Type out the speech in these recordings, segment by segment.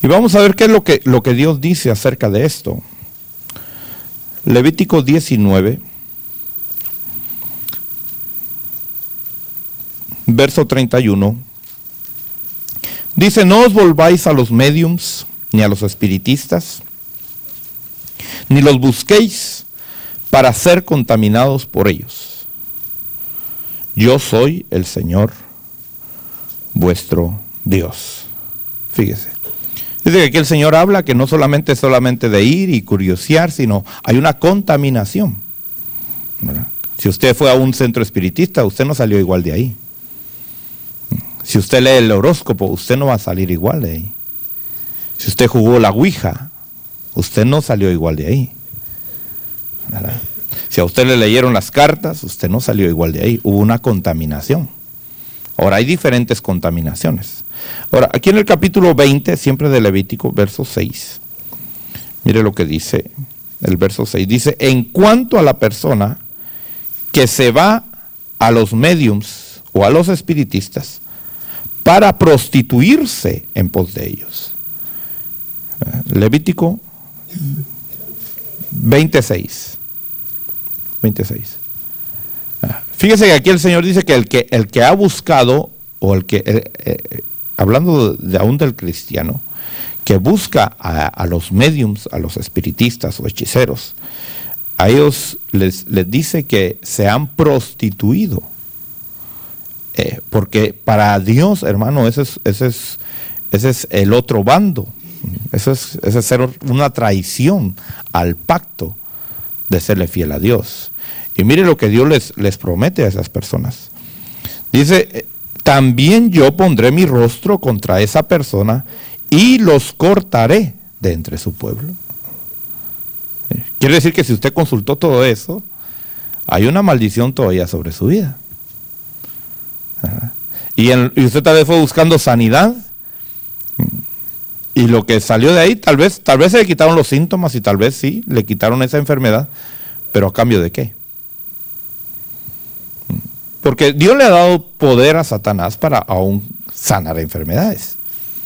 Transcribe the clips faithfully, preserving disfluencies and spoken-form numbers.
Y vamos a ver qué es lo que, lo que Dios dice acerca de esto. Levítico diecinueve, verso treinta y uno. Dice: no os volváis a los médiums, ni a los espiritistas, ni los busquéis para ser contaminados por ellos. Yo soy el Señor vuestro Dios. Fíjese. Dice que aquí el Señor habla que no solamente es solamente de ir y curiosear, sino hay una contaminación, ¿verdad? Si usted fue a un centro espiritista, usted no salió igual de ahí. Si usted lee el horóscopo, usted no va a salir igual de ahí. Si usted jugó la ouija, usted no salió igual de ahí, ¿verdad? Si a usted le leyeron las cartas, usted no salió igual de ahí. Hubo una contaminación. Ahora, hay diferentes contaminaciones. Ahora, aquí en el capítulo veinte, siempre de Levítico, verso seis. Mire lo que dice el verso seis. Dice: en cuanto a la persona que se va a los médiums o a los espiritistas para prostituirse en pos de ellos. Levítico veintiséis. veintiséis. Fíjese que aquí el Señor dice que el que, el que ha buscado, o el que, eh, eh, hablando de, de aún del cristiano, que busca a, a los médiums, a los espiritistas o hechiceros, a ellos les, les dice que se han prostituido. Eh, porque para Dios, hermano, ese es, ese es, ese es el otro bando. Eso es, ese es ser una traición al pacto de serle fiel a Dios. Y mire lo que Dios les, les promete a esas personas. Dice: también yo pondré mi rostro contra esa persona y los cortaré de entre su pueblo. Quiere decir que si usted consultó todo eso, hay una maldición todavía sobre su vida. Y, en, y usted tal vez fue buscando sanidad, y lo que salió de ahí, tal vez, tal vez se le quitaron los síntomas, y tal vez sí, le quitaron esa enfermedad, pero ¿a cambio de qué? Porque Dios le ha dado poder a Satanás para aún sanar enfermedades.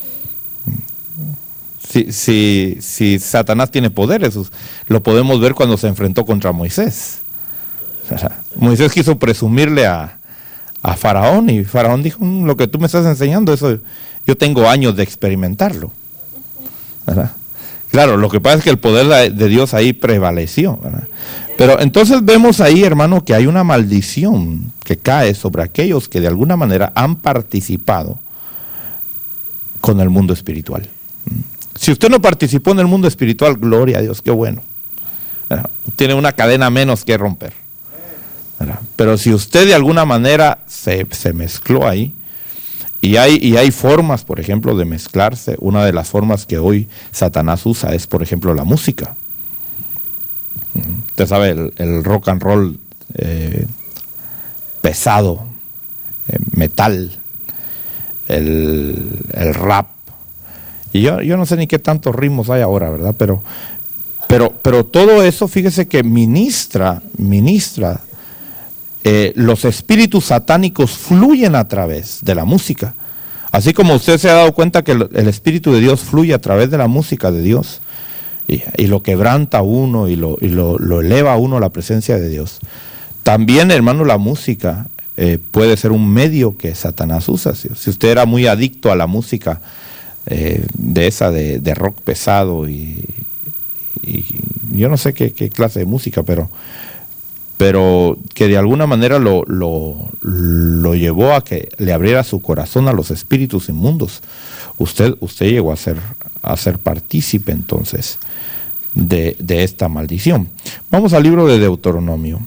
Si, si, si Satanás tiene poder, eso lo podemos ver cuando se enfrentó contra Moisés. O sea, Moisés quiso presumirle a, a Faraón, y Faraón dijo: lo que tú me estás enseñando, eso yo tengo años de experimentarlo, ¿verdad? Claro, lo que pasa es que el poder de Dios ahí prevaleció, ¿verdad? Pero entonces vemos ahí, hermano, que hay una maldición que cae sobre aquellos que de alguna manera han participado con el mundo espiritual. Si usted no participó en el mundo espiritual, gloria a Dios, qué bueno, ¿verdad? Tiene una cadena menos que romper, ¿verdad? Pero si usted de alguna manera se, se mezcló ahí, y hay, y hay formas, por ejemplo, de mezclarse. Una de las formas que hoy Satanás usa es, por ejemplo, la música. Usted sabe, el, el rock and roll eh, pesado, eh, metal, el, el rap. Y yo, yo no sé ni qué tantos ritmos hay ahora, ¿verdad? Pero, pero, pero todo eso, fíjese que ministra, ministra. Eh, los espíritus satánicos fluyen a través de la música. Así como usted se ha dado cuenta que el, el Espíritu de Dios fluye a través de la música de Dios. Y, y lo quebranta a uno y, lo, y lo, lo eleva a uno a la presencia de Dios. También, hermano, la música eh, puede ser un medio que Satanás usa. Si, si usted era muy adicto a la música eh, de esa de, de rock pesado y, y yo no sé qué, qué clase de música, pero... pero que de alguna manera lo, lo, lo llevó a que le abriera su corazón a los espíritus inmundos. Usted, usted llegó a ser, a ser partícipe entonces de, de esta maldición. Vamos al libro de Deuteronomio,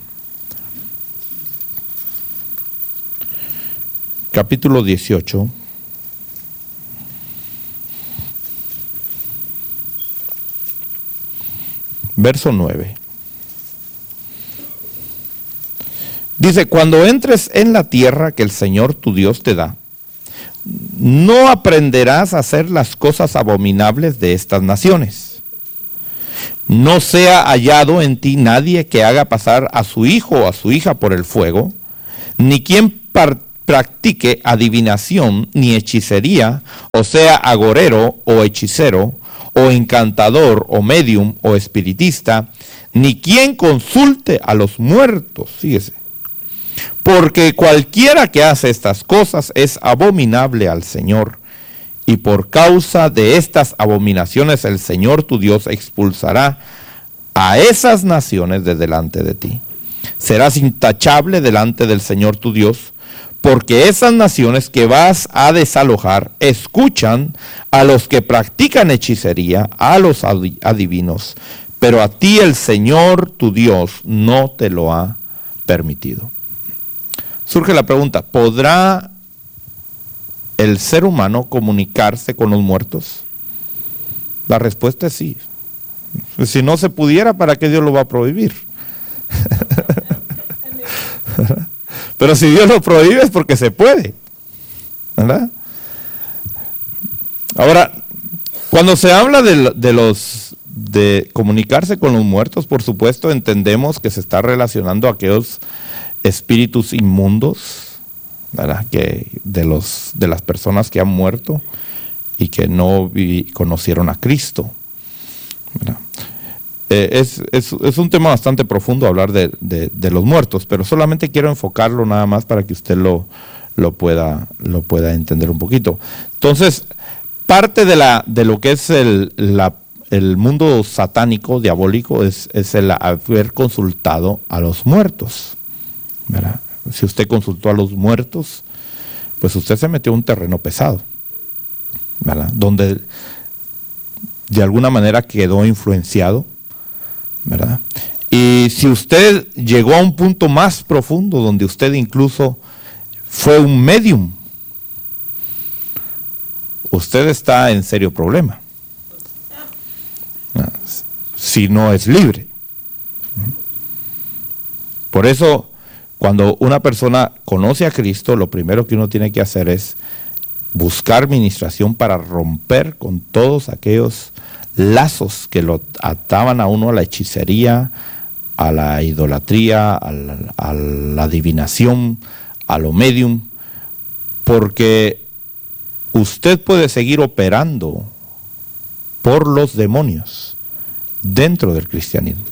capítulo dieciocho. Verso nueve. Dice: cuando entres en la tierra que el Señor tu Dios te da, no aprenderás a hacer las cosas abominables de estas naciones. No sea hallado en ti nadie que haga pasar a su hijo o a su hija por el fuego, ni quien practique adivinación ni hechicería, o sea, agorero o hechicero, o encantador o medium o espiritista, ni quien consulte a los muertos, fíjese. Porque cualquiera que hace estas cosas es abominable al Señor, y por causa de estas abominaciones el Señor tu Dios expulsará a esas naciones de delante de ti. Serás intachable delante del Señor tu Dios, porque esas naciones que vas a desalojar escuchan a los que practican hechicería, a los adivinos, pero a ti el Señor tu Dios no te lo ha permitido. Surge la pregunta, ¿podrá el ser humano comunicarse con los muertos? La respuesta es sí. Si no se pudiera, ¿para qué Dios lo va a prohibir? Pero si Dios lo prohíbe es porque se puede, ¿verdad? Ahora, cuando se habla de, de los de comunicarse con los muertos, por supuesto entendemos que se está relacionando a aquellos espíritus inmundos, ¿verdad? Que de los de las personas que han muerto y que no vi, conocieron a Cristo, ¿verdad? Eh, es, es, es un tema bastante profundo hablar de, de, de los muertos, pero solamente quiero enfocarlo nada más para que usted lo, lo, pueda, lo pueda entender un poquito. Entonces, parte de, la, de lo que es el, la, el mundo satánico, diabólico, es, es el haber consultado a los muertos, ¿verdad? Si usted consultó a los muertos, pues usted se metió en un terreno pesado, ¿verdad? Donde de alguna manera quedó influenciado, ¿verdad? Y si usted llegó a un punto más profundo donde usted incluso fue un medium, usted está en serio problema, ¿verdad? Si no es libre. Por eso, cuando una persona conoce a Cristo, lo primero que uno tiene que hacer es buscar ministración para romper con todos aquellos lazos que lo ataban a uno a la hechicería, a la idolatría, a la, a la adivinación, a lo medium, porque usted puede seguir operando por los demonios dentro del cristianismo.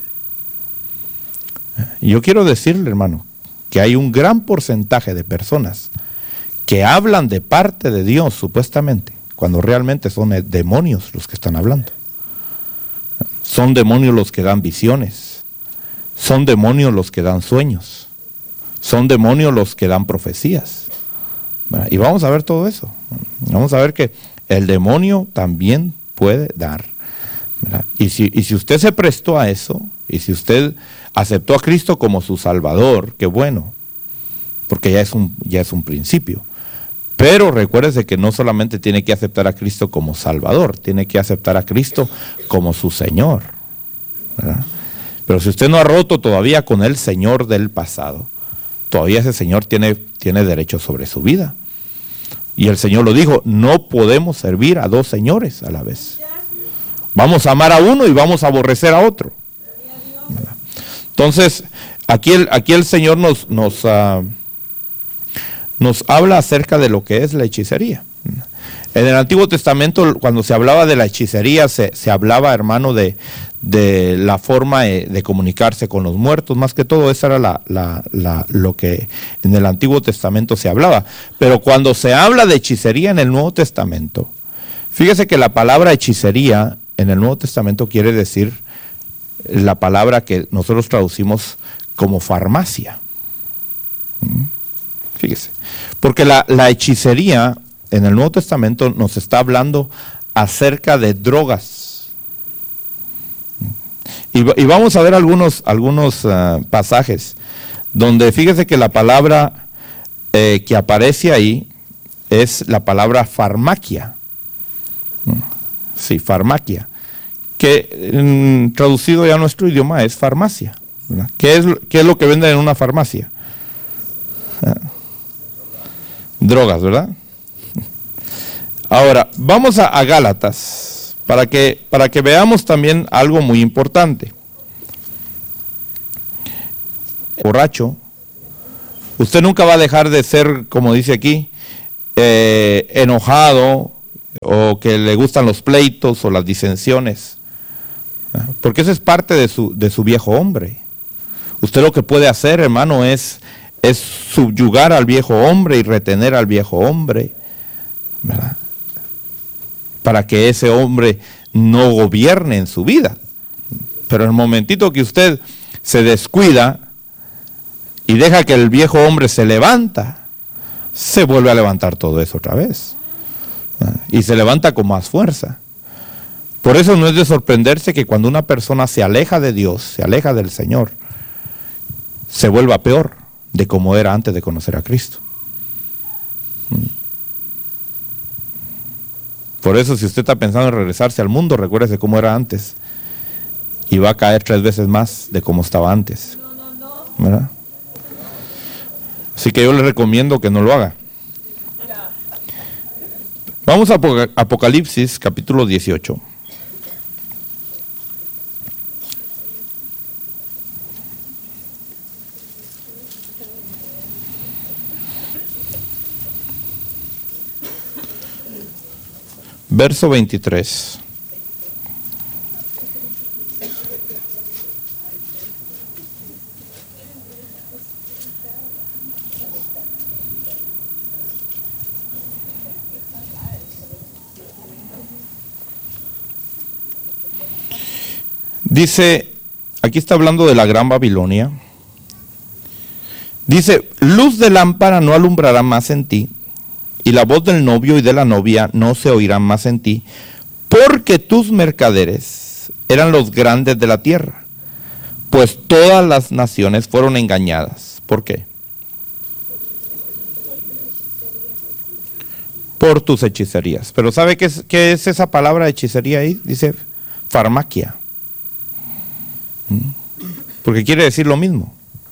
Y yo quiero decirle, hermano, que hay un gran porcentaje de personas que hablan de parte de Dios, supuestamente, cuando realmente son demonios los que están hablando. Son demonios los que dan visiones, son demonios los que dan sueños, son demonios los que dan profecías, ¿verdad? Y vamos a ver todo eso. Vamos a ver que el demonio también puede dar, ¿verdad? Y si, y si usted se prestó a eso, y si usted aceptó a Cristo como su Salvador, qué bueno, porque ya es un, ya es un principio. Pero recuérdese que no solamente tiene que aceptar a Cristo como Salvador, tiene que aceptar a Cristo como su Señor, ¿verdad? Pero si usted no ha roto todavía con el Señor del pasado, todavía ese Señor tiene, tiene derecho sobre su vida. Y el Señor lo dijo, no podemos servir a dos señores a la vez. Vamos a amar a uno y vamos a aborrecer a otro, ¿verdad? Entonces, aquí el, aquí el Señor nos... nos uh, nos habla acerca de lo que es la hechicería. En el Antiguo Testamento, cuando se hablaba de la hechicería, se, se hablaba, hermano, de, de la forma de, de comunicarse con los muertos. Más que todo, eso era la, la, la, lo que en el Antiguo Testamento se hablaba. Pero cuando se habla de hechicería en el Nuevo Testamento, fíjese que la palabra hechicería en el Nuevo Testamento quiere decir la palabra que nosotros traducimos como farmacia. Fíjese, porque la, la hechicería en el Nuevo Testamento nos está hablando acerca de drogas. Y, y vamos a ver algunos, algunos uh, pasajes donde fíjese que la palabra eh, que aparece ahí es la palabra farmacia. Sí, farmacia, que mm, traducido ya a nuestro idioma es farmacia, ¿verdad? ¿Qué es, qué es lo que venden en una farmacia? Drogas, ¿verdad? Ahora, vamos a, a Gálatas, para que, para que veamos también algo muy importante. Borracho Usted nunca va a dejar de ser, como dice aquí, eh, enojado o que le gustan los pleitos o las disensiones. Porque eso es parte de su, de su viejo hombre. Usted lo que puede hacer, hermano, es, es subyugar al viejo hombre y retener al viejo hombre, ¿verdad? Para que ese hombre no gobierne en su vida. Pero en el momentito que usted se descuida y deja que el viejo hombre se levanta, se vuelve a levantar todo eso otra vez. Y se levanta con más fuerza. Por eso no es de sorprenderse que cuando una persona se aleja de Dios, se aleja del Señor, se vuelva peor de como era antes de conocer a Cristo. Por eso, si usted está pensando en regresarse al mundo, recuérdese cómo era antes. Y va a caer tres veces más de como estaba antes. ¿Verdad? Así que yo le recomiendo que no lo haga. Vamos a Apocalipsis, capítulo dieciocho. Verso veintitrés. Dice, aquí está hablando de la Gran Babilonia. Dice, luz de lámpara no alumbrará más en ti, y la voz del novio y de la novia no se oirán más en ti, porque tus mercaderes eran los grandes de la tierra, pues todas las naciones fueron engañadas. ¿Por qué? Por tus hechicerías. Pero ¿sabe qué es, qué es esa palabra hechicería ahí? Dice farmaquia. Porque quiere decir lo mismo.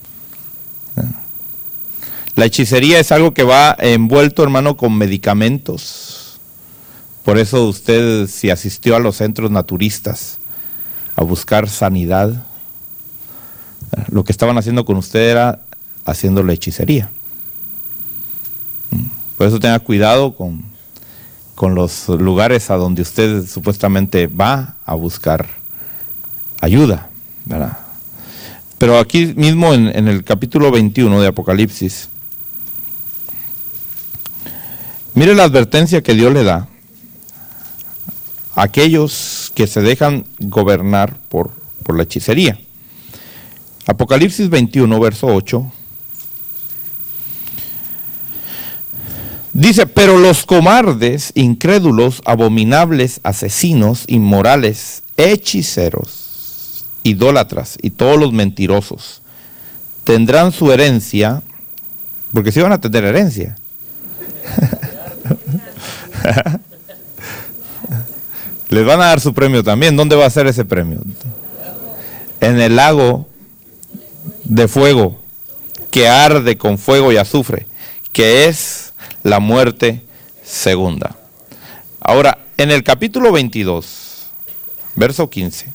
La hechicería es algo que va envuelto, hermano, con medicamentos. Por eso usted, si asistió a los centros naturistas a buscar sanidad, lo que estaban haciendo con usted era haciéndole hechicería. Por eso tenga cuidado con, con los lugares a donde usted supuestamente va a buscar ayuda, ¿verdad? Pero aquí mismo en, en el capítulo veintiuno de Apocalipsis, mire la advertencia que Dios le da a aquellos que se dejan gobernar por, por la hechicería. Apocalipsis veintiuno, verso ocho. Dice, pero los cobardes, incrédulos, abominables, asesinos, inmorales, hechiceros, idólatras y todos los mentirosos tendrán su herencia, porque sí van a tener herencia. Les van a dar su premio también. ¿Dónde va a ser ese premio? En el lago de fuego que arde con fuego y azufre, que es la muerte segunda. Ahora, en el capítulo veintidós, verso quince,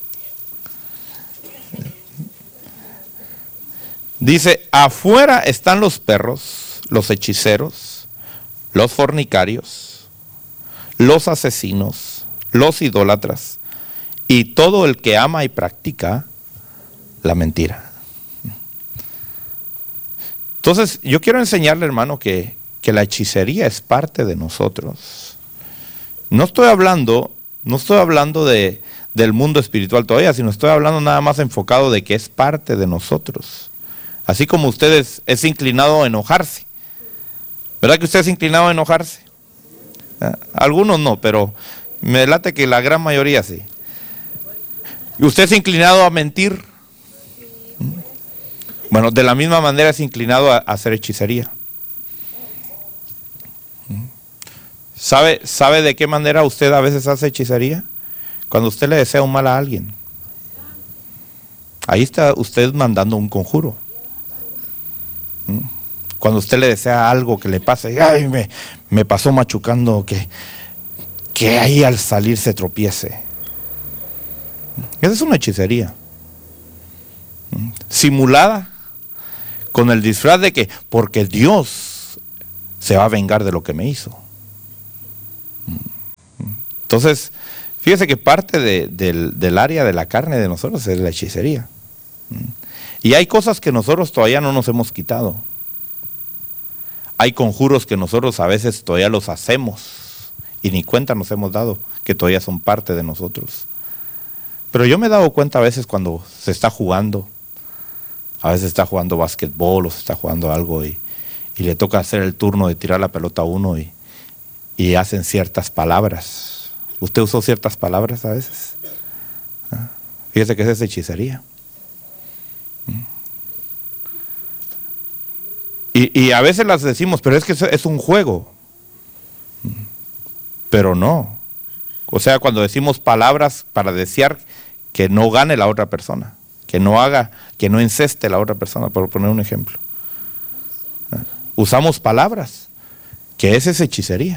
dice, afuera están los perros, los hechiceros, los fornicarios, los asesinos, los idólatras y todo el que ama y practica la mentira. Entonces, yo quiero enseñarle, hermano, que, que la hechicería es parte de nosotros. No estoy hablando, no estoy hablando de, del mundo espiritual todavía, sino estoy hablando nada más enfocado de que es parte de nosotros. Así como usted es, es inclinado a enojarse. ¿Verdad que usted es inclinado a enojarse? Algunos no, pero me late que la gran mayoría sí. ¿Y usted es inclinado a mentir? Bueno, de la misma manera es inclinado a, a hacer hechicería. ¿Sabe, ¿Sabe de qué manera usted a veces hace hechicería? Cuando usted le desea un mal a alguien. Ahí está usted mandando un conjuro. Cuando usted le desea algo que le pase, ay, me, me pasó machucando, que, que ahí al salir se tropiece. Esa es una hechicería. Simulada, con el disfraz de que porque Dios se va a vengar de lo que me hizo. Entonces, fíjese que parte de, del, del área de la carne de nosotros es la hechicería. Y hay cosas que nosotros todavía no nos hemos quitado. Hay conjuros que nosotros a veces todavía los hacemos y ni cuenta nos hemos dado que todavía son parte de nosotros. Pero yo me he dado cuenta a veces cuando se está jugando, a veces está jugando básquetbol o se está jugando algo y, y le toca hacer el turno de tirar la pelota a uno y, y hacen ciertas palabras. ¿Usted usó ciertas palabras a veces? ¿Ah? Fíjese que esa es hechicería. Y, y a veces las decimos, pero es que es un juego. Pero no. O sea, cuando decimos palabras para desear que no gane la otra persona, que no haga, que no enceste la otra persona, por poner un ejemplo. Usamos palabras, que esa es hechicería.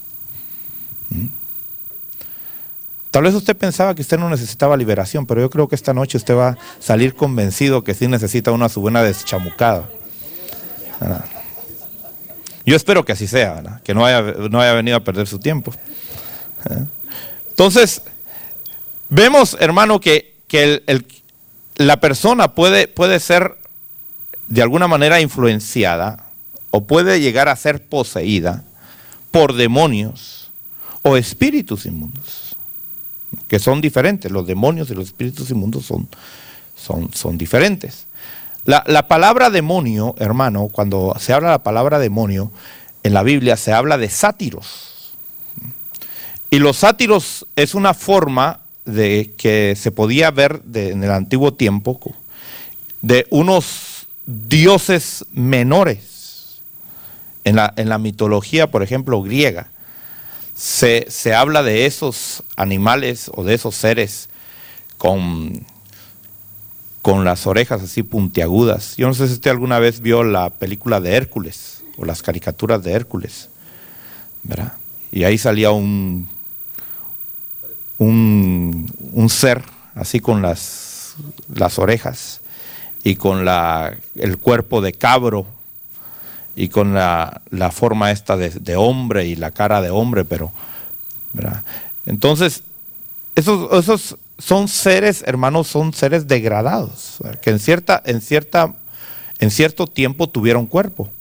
Tal vez usted pensaba que usted no necesitaba liberación, pero yo creo que esta noche usted va a salir convencido que sí necesita una su buena deschamucada. ¿Verdad? Yo espero que así sea, ¿verdad? Que no haya, no haya venido a perder su tiempo. ¿Eh? Entonces, vemos, hermano, que, que el, el, la persona puede, puede ser de alguna manera influenciada o puede llegar a ser poseída por demonios o espíritus inmundos, que son diferentes. Los demonios y los espíritus inmundos son, son, son diferentes. La, la palabra demonio, hermano, cuando se habla de la palabra demonio, en la Biblia se habla de sátiros. Y los sátiros es una forma de que se podía ver de, en el antiguo tiempo de unos dioses menores. En la, en la mitología, por ejemplo, griega, se, se habla de esos animales o de esos seres con... con las orejas así puntiagudas. Yo no sé si usted alguna vez vio la película de Hércules o las caricaturas de Hércules, ¿verdad? Y ahí salía un, un, un ser así con las, las orejas y con la, el cuerpo de cabro y con la, la forma esta de, de hombre y la cara de hombre, pero, ¿verdad? Entonces, esos... esos son seres, hermanos, son seres degradados, ¿verdad? Que en cierta, en cierta, en cierto tiempo tuvieron cuerpo,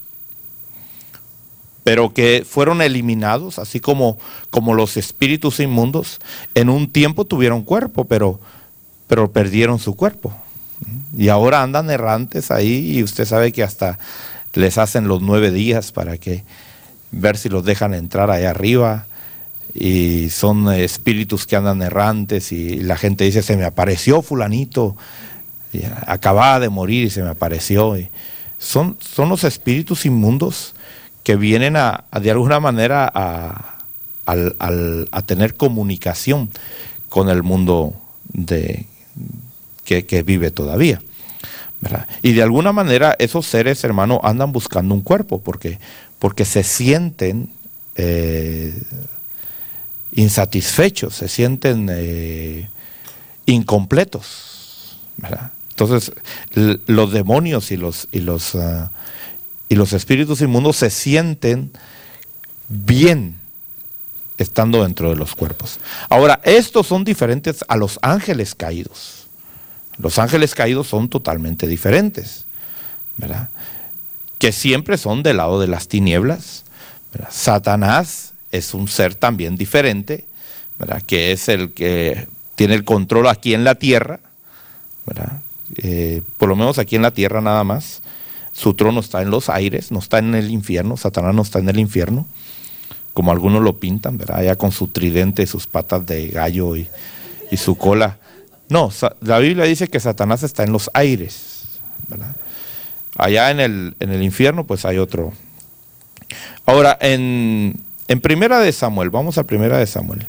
pero que fueron eliminados, así como, como los espíritus inmundos, en un tiempo tuvieron cuerpo, pero, pero perdieron su cuerpo. Y ahora andan errantes ahí, y usted sabe que hasta les hacen los nueve días para que ver si los dejan entrar allá arriba. Y son espíritus que andan errantes y la gente dice, se me apareció fulanito, y acababa de morir y se me apareció. Y son, son los espíritus inmundos que vienen a, a de alguna manera a, a, a, a tener comunicación con el mundo de, que, que vive todavía, ¿verdad? Y de alguna manera esos seres, hermano, andan buscando un cuerpo porque, porque se sienten... Eh, insatisfechos, se sienten eh, incompletos, ¿verdad? Entonces los demonios y los, y, los, uh, y los espíritus inmundos se sienten bien estando dentro de los cuerpos. Ahora, estos son diferentes a los ángeles caídos. Los ángeles caídos son totalmente diferentes, ¿verdad? Que siempre son del lado de las tinieblas, ¿verdad? Satanás es un ser también diferente, ¿verdad? Que es el que tiene el control aquí en la tierra, ¿verdad? Eh, por lo menos aquí en la tierra nada más. Su trono está en los aires, no está en el infierno. Satanás no está en el infierno, como algunos lo pintan, ¿verdad? Allá con su tridente, sus patas de gallo y, y su cola. No, la Biblia dice que Satanás está en los aires, ¿verdad? Allá en el, en el infierno pues hay otro. Ahora, en... En Primera de Samuel, vamos a Primera de Samuel.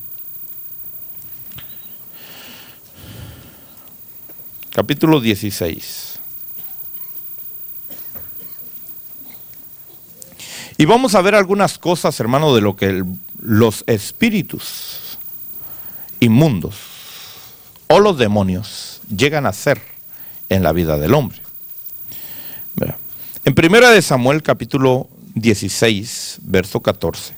Capítulo dieciséis. Y vamos a ver algunas cosas, hermano, de lo que el, los espíritus inmundos o los demonios llegan a hacer en la vida del hombre. En Primera de Samuel, capítulo dieciséis, verso catorce.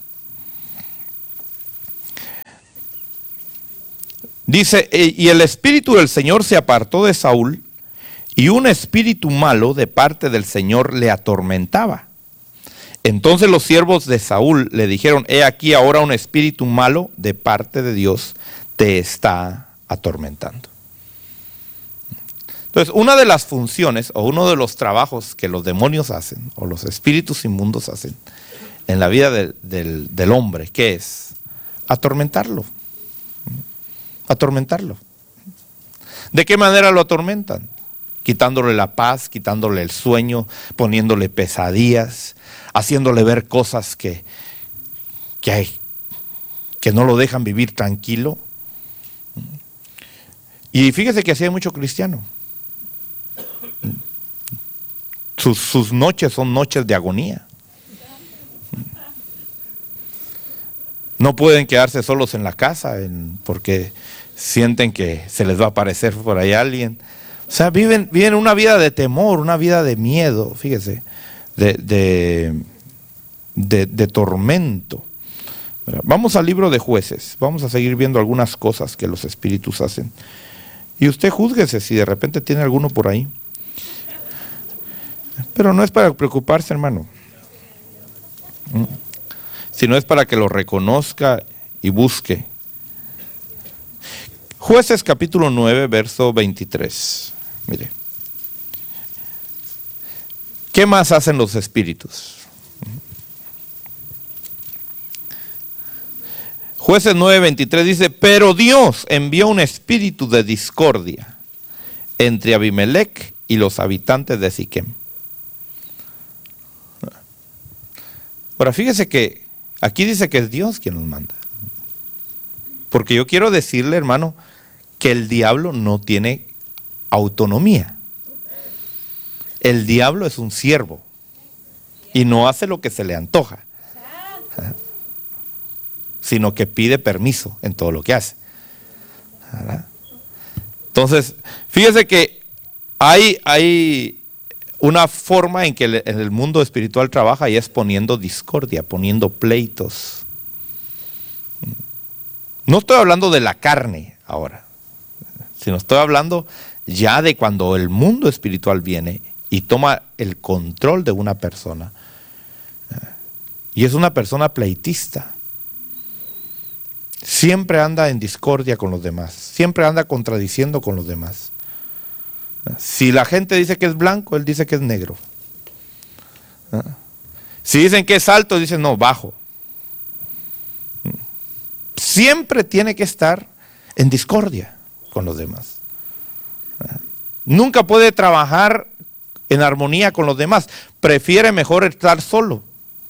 Dice, y el espíritu del Señor se apartó de Saúl, y un espíritu malo de parte del Señor le atormentaba. Entonces los siervos de Saúl le dijeron, he aquí ahora un espíritu malo de parte de Dios te está atormentando. Entonces, una de las funciones o uno de los trabajos que los demonios hacen, o los espíritus inmundos hacen en la vida del, del, del hombre, ¿qué es? Atormentarlo. Atormentarlo. ¿De qué manera lo atormentan? Quitándole la paz, quitándole el sueño, poniéndole pesadillas, haciéndole ver cosas que, que, hay, que no lo dejan vivir tranquilo. Y fíjese que así hay mucho cristiano. Sus, sus noches son noches de agonía. No pueden quedarse solos en la casa en, porque sienten que se les va a aparecer por ahí alguien. O sea, viven, viven una vida de temor, una vida de miedo, fíjese, de, de, de, de tormento. Vamos al libro de Jueces, vamos a seguir viendo algunas cosas que los espíritus hacen. Y usted júzguese si de repente tiene alguno por ahí. Pero no es para preocuparse, hermano, sino es para que lo reconozca y busque. Jueces capítulo nueve, verso veintitrés. Mire. ¿Qué más hacen los espíritus? Jueces nueve, veintitrés dice, pero Dios envió un espíritu de discordia entre Abimelech y los habitantes de Siquem. Ahora fíjese que aquí dice que es Dios quien nos manda. Porque yo quiero decirle, hermano, que el diablo no tiene autonomía. El diablo es un siervo y no hace lo que se le antoja, sino que pide permiso en todo lo que hace. Entonces, fíjese que hay, hay una forma en que el, en el mundo espiritual trabaja y es poniendo discordia, poniendo pleitos. No estoy hablando de la carne ahora, sino estoy hablando ya de cuando el mundo espiritual viene y toma el control de una persona. Y es una persona pleitista. Siempre anda en discordia con los demás, siempre anda contradiciendo con los demás. Si la gente dice que es blanco, él dice que es negro. Si dicen que es alto, dicen no, bajo. Siempre tiene que estar en discordia con los demás. Nunca puede trabajar en armonía con los demás. Prefiere mejor estar solo.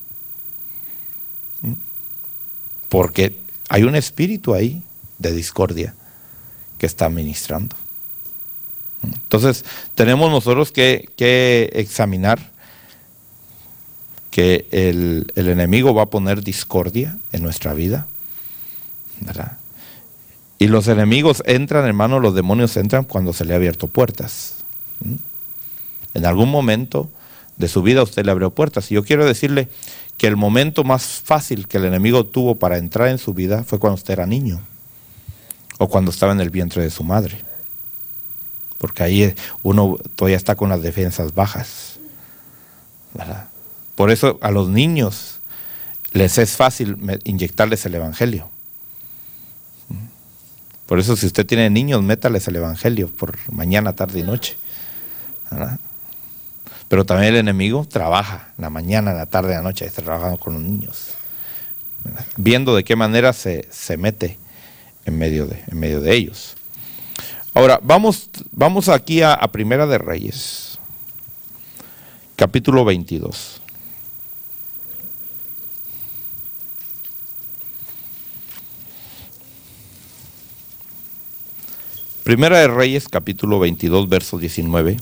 Porque hay un espíritu ahí de discordia que está ministrando. Entonces, tenemos nosotros que, que examinar que el, el enemigo va a poner discordia en nuestra vida, ¿verdad? Y los enemigos entran, hermano, los demonios entran cuando se le ha abierto puertas. ¿Mm? En algún momento de su vida usted le abrió puertas. Y yo quiero decirle que el momento más fácil que el enemigo tuvo para entrar en su vida fue cuando usted era niño o cuando estaba en el vientre de su madre. Porque ahí uno todavía está con las defensas bajas, ¿verdad? Por eso a los niños les es fácil inyectarles el evangelio. Por eso si usted tiene niños, métales el evangelio por mañana, tarde y noche, ¿verdad? Pero también el enemigo trabaja en la mañana, en la tarde, en la noche, está trabajando con los niños, ¿verdad? Viendo de qué manera se, se mete en medio de, en medio de ellos. Ahora, vamos, vamos aquí a, a Primera de Reyes, capítulo veintidós. Primera de Reyes, capítulo veintidós, verso diecinueve.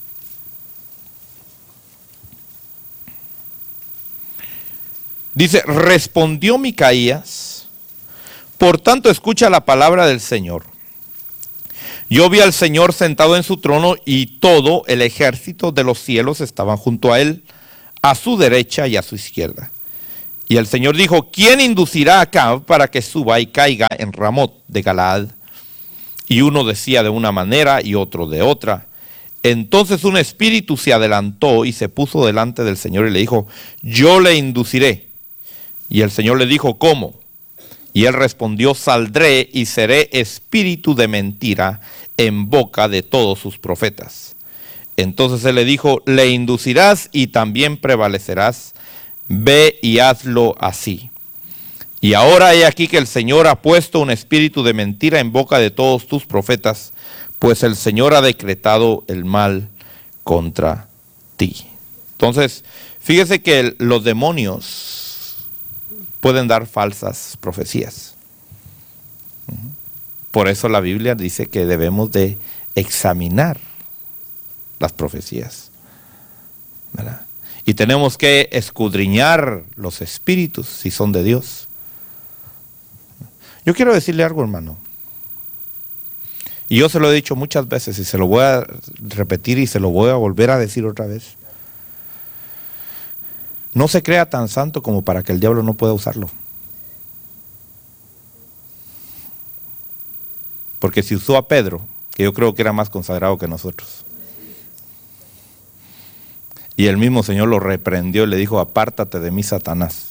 Dice, respondió Micaías, por tanto escucha la palabra del Señor. Yo vi al Señor sentado en su trono y todo el ejército de los cielos estaban junto a él, a su derecha y a su izquierda. Y el Señor dijo, ¿quién inducirá a Acab para que suba y caiga en Ramot de Galaad? Y uno decía de una manera y otro de otra. Entonces un espíritu se adelantó y se puso delante del Señor y le dijo, yo le induciré. Y el Señor le dijo, ¿cómo? Y él respondió, saldré y seré espíritu de mentira en boca de todos sus profetas. Entonces él le dijo, le inducirás y también prevalecerás. Ve y hazlo así. Y ahora he aquí que el Señor ha puesto un espíritu de mentira en boca de todos tus profetas, pues el Señor ha decretado el mal contra ti. Entonces, fíjese que los demonios pueden dar falsas profecías. Por eso la Biblia dice que debemos de examinar las profecías, ¿verdad? Y tenemos que escudriñar los espíritus si son de Dios. Yo quiero decirle algo, hermano. Y yo se lo he dicho muchas veces y se lo voy a repetir y se lo voy a volver a decir otra vez. No se crea tan santo como para que el diablo no pueda usarlo. Porque si usó a Pedro, que yo creo que era más consagrado que nosotros, y el mismo Señor lo reprendió y le dijo, apártate de mí, Satanás.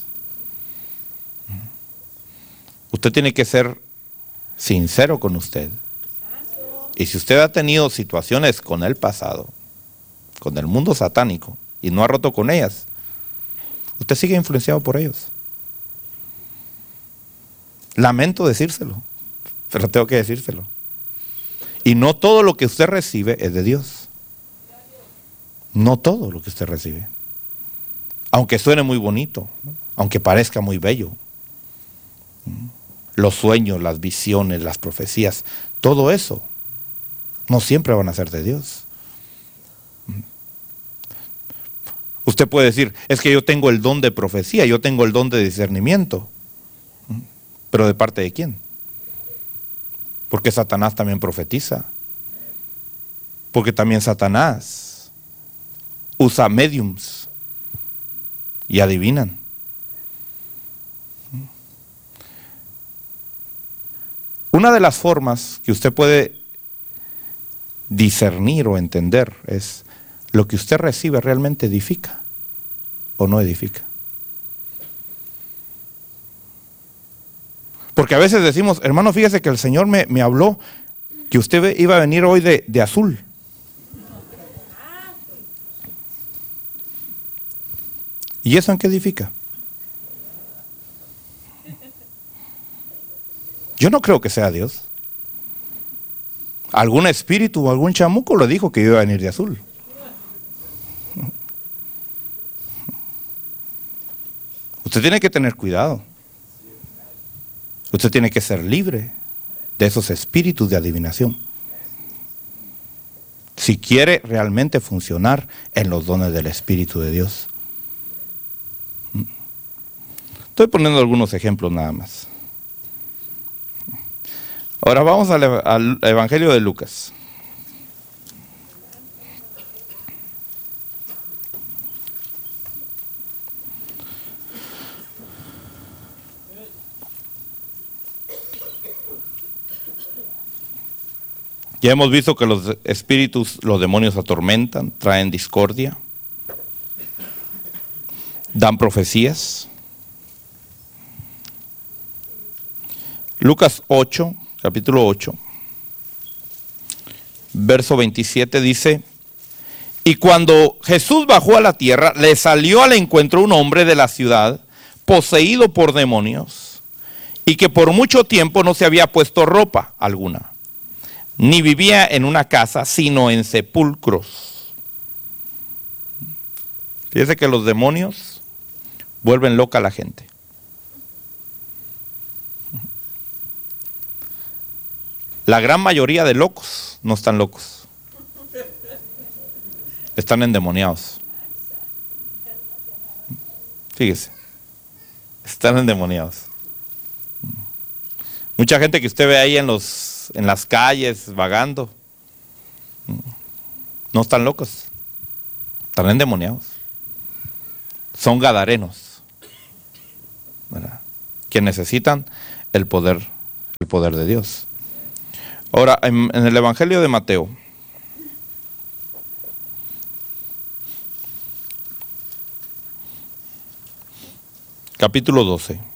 Usted tiene que ser sincero con usted. Y si usted ha tenido situaciones con el pasado, con el mundo satánico, y no ha roto con ellas, usted sigue influenciado por ellos. Lamento decírselo, pero tengo que decírselo. Y no todo lo que usted recibe es de Dios. No todo lo que usted recibe. Aunque suene muy bonito, aunque parezca muy bello. Los sueños, las visiones, las profecías, todo eso no siempre van a ser de Dios. Usted puede decir, es que yo tengo el don de profecía, yo tengo el don de discernimiento. ¿Pero de parte de quién? Porque Satanás también profetiza. Porque también Satanás usa mediums y adivinan. Una de las formas que usted puede discernir o entender es lo que usted recibe realmente edifica o no edifica. Porque a veces decimos, hermano, fíjese que el Señor me, me habló que usted iba a venir hoy de, de azul. ¿Y eso en qué edifica? Yo no creo que sea Dios. Algún espíritu o algún chamuco le dijo que iba a venir de azul. Usted tiene que tener cuidado. Usted tiene que ser libre de esos espíritus de adivinación, si quiere realmente funcionar en los dones del Espíritu de Dios. Estoy poniendo algunos ejemplos nada más. Ahora vamos al, al Evangelio de Lucas. Ya hemos visto que los espíritus, los demonios atormentan, traen discordia, dan profecías. Lucas ocho, capítulo ocho, verso veintisiete dice, y cuando Jesús bajó a la tierra, le salió al encuentro un hombre de la ciudad, poseído por demonios, y que por mucho tiempo no se había puesto ropa alguna, ni vivía en una casa, sino en sepulcros. Fíjese que los demonios vuelven loca a la gente. La gran mayoría de locos no están locos. Están endemoniados. Fíjese. Están endemoniados. Mucha gente que usted ve ahí en los las, en las calles vagando. No están locos, están endemoniados. Son gadarenos, ¿verdad?, que necesitan el poder, el poder de Dios. Ahora, en, en el Evangelio de Mateo, capítulo doce.